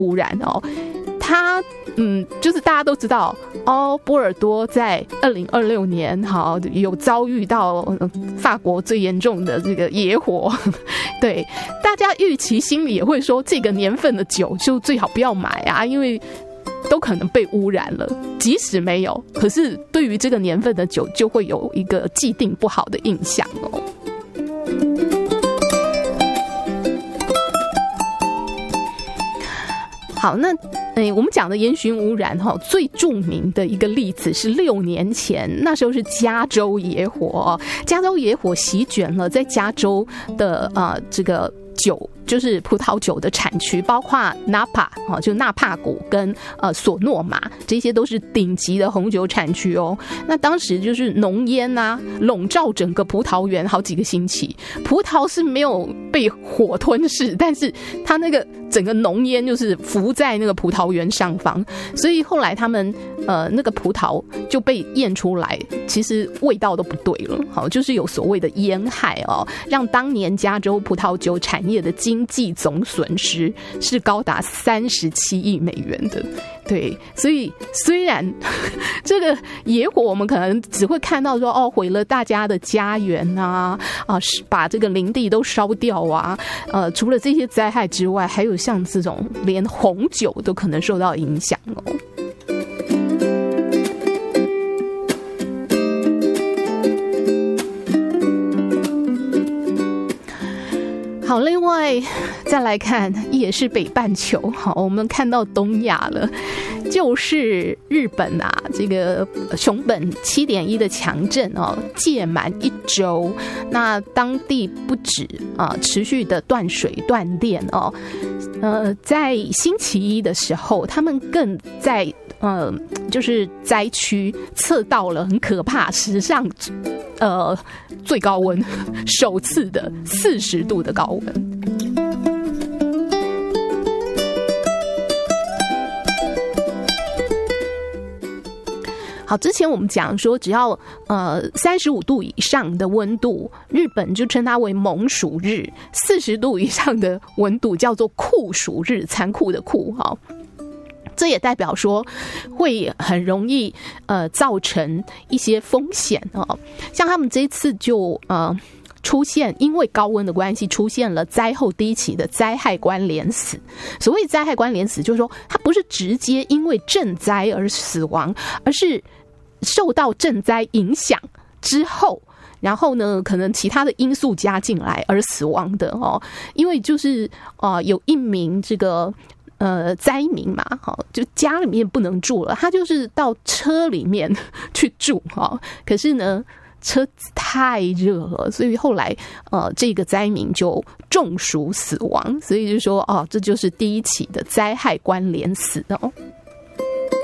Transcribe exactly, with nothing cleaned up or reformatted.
污染哦。它嗯，就是大家都知道哦，波尔多在二零二六年好有遭遇到法国最严重的这个野火，对，大家预期心里也会说，这个年份的酒就最好不要买啊，因为都可能被污染了。即使没有，可是对于这个年份的酒就会有一个既定不好的印象哦。好，那诶，我们讲的烟熏污染哈，最著名的一个例子是六年前，那时候是加州野火，加州野火席卷了在加州的呃这个酒，就是葡萄酒的产区，包括纳帕哦，就纳帕谷跟呃索诺玛，这些都是顶级的红酒产区哦。那当时就是浓烟啊，笼罩整个葡萄园好几个星期，葡萄是没有被火吞噬，但是它那个整个浓烟就是浮在那个葡萄园上方，所以后来他们呃那个葡萄就被验出来，其实味道都不对了，好，就是有所谓的烟害哦，让当年加州葡萄酒产业的经济总损失是高达三十七亿美元的。对，所以虽然这个野火我们可能只会看到说哦毁了大家的家园啊啊，把这个林地都烧掉啊，呃，除了这些灾害之外，还有像这种连红酒都可能受到影响哦。好，另外再来看，也是北半球。好，我们看到东亚了，就是日本啊，这个熊本 七点一 的强震哦，届满一周，那当地不止啊持续的断水断电哦，呃，在星期一的时候，他们更在呃就是灾区测到了很可怕，史上呃最高温，首次的四十度的高温。好，之前我们讲说，只要呃三十五度以上的温度，日本就称它为猛暑日；四十度以上的温度叫做酷暑日，残酷的酷哈。这也代表说会很容易呃造成一些风险哦，像他们这一次就呃出现因为高温的关系出现了灾后第一起的灾害关联死。所谓灾害关联死，就是说它不是直接因为震灾而死亡，而是受到震灾影响之后，然后呢，可能其他的因素加进来而死亡的哦。因为就是呃有一名这个。呃，灾民嘛，好，就家里面不能住了，他就是到车里面去住哈。可是呢，车子太热了，所以后来呃，这个灾民就中暑死亡。所以就说哦，这就是第一起的灾害关联死哦。